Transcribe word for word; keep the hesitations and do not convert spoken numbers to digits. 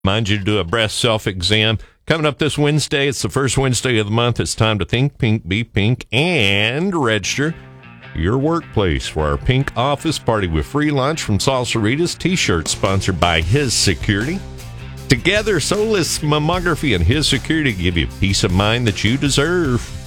Remind you to do a breast self-exam. Coming up this Wednesday, it's the first Wednesday of the month. It's time to think pink, be pink, and register your workplace for our pink office party with free lunch from Salsaritas, T-shirts sponsored by His Security. Together, Solis Mammography and His Security give you peace of mind that you deserve.